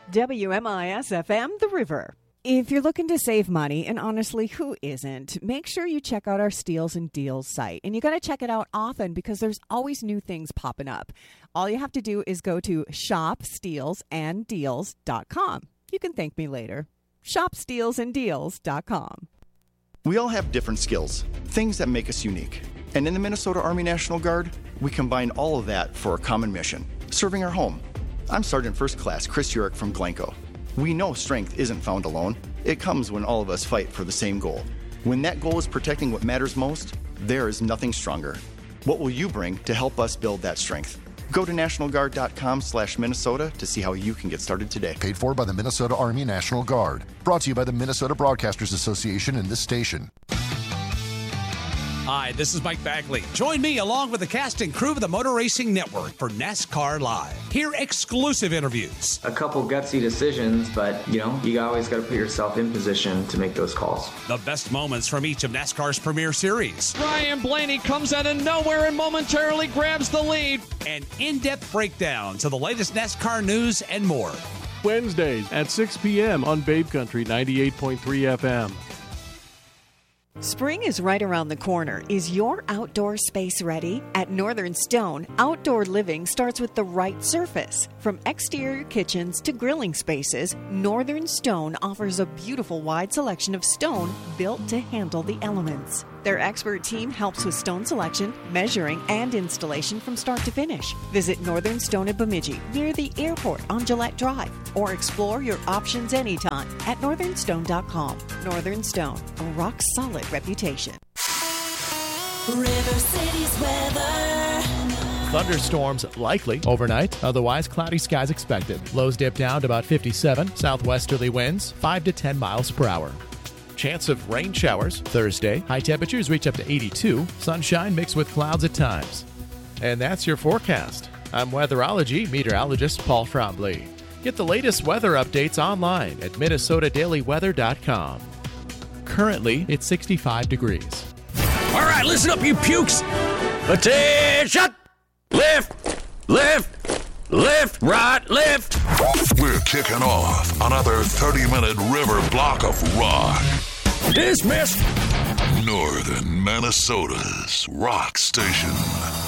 WMIS-FM, The River. If you're looking to save money, and honestly, who isn't, make sure you check out our Steals and Deals site. And you got to check it out often because there's always new things popping up. All you have to do is go to shopstealsanddeals.com. You can thank me later. shopstealsanddeals.com. We all have different skills, things that make us unique. And in the Minnesota Army National Guard, we combine all of that for a common mission, serving our home. I'm Sergeant First Class Chris Urich from Glencoe. We know strength isn't found alone. It comes when all of us fight for the same goal. When that goal is protecting what matters most, there is nothing stronger. What will you bring to help us build that strength? Go to nationalguard.com/Minnesota to see how you can get started today. Paid for by the Minnesota Army National Guard. Brought to you by the Minnesota Broadcasters Association and this station. Hi, this is Mike Bagley. Join me along with the cast and crew of the Motor Racing Network for NASCAR Live. Hear exclusive interviews. A couple gutsy decisions, but, you always got to put yourself in position to make those calls. The best moments from each of NASCAR's premier series. Ryan Blaney comes out of nowhere and momentarily grabs the lead. And in-depth breakdowns of the latest NASCAR news and more. Wednesdays at 6 p.m. on Babe Country 98.3 FM. Spring is right around the corner. Is your outdoor space ready? At Northern Stone, outdoor living starts with the right surface. From exterior kitchens to grilling spaces, Northern Stone offers a beautiful wide selection of stone built to handle the elements. Their expert team helps with stone selection, measuring, and installation from start to finish. Visit Northern Stone at Bemidji, near the airport on Gillette Drive, or explore your options anytime at northernstone.com. Northern Stone, a rock-solid reputation. River City's weather. Thunderstorms likely overnight, otherwise cloudy skies expected. Lows dip down to about 57, southwesterly winds 5 to 10 miles per hour. Chance of rain showers Thursday. High temperatures reach up to 82. Sunshine mixed with clouds at times. And that's your forecast. I'm weatherology meteorologist Paul Trombley. Get the latest weather updates online at minnesotadailyweather.com. Currently, it's 65 degrees. All right, listen up, you pukes. Attention! Lift, lift, lift, right, lift. We're kicking off another 30-minute river block of rock. Dismissed. Northern Minnesota's rock station.